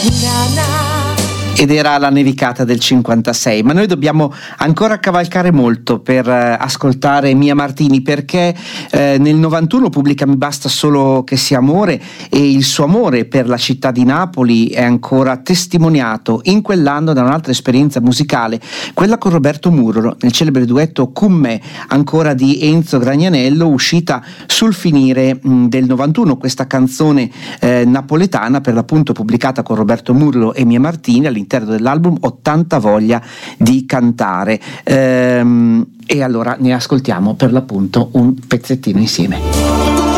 Ed era la nevicata del 56, ma noi dobbiamo ancora cavalcare molto per ascoltare Mia Martini, perché nel 91 pubblica Mi basta solo che sia amore, e il suo amore per la città di Napoli è ancora testimoniato in quell'anno da un'altra esperienza musicale, quella con Roberto Murro, nel celebre duetto Con me, ancora di Enzo Gragnanello, uscita sul finire del 91, questa canzone napoletana, per l'appunto pubblicata con Roberto Murro e Mia Martini all'interno dell'album Ho tanta voglia di cantare, e allora ne ascoltiamo per l'appunto un pezzettino insieme.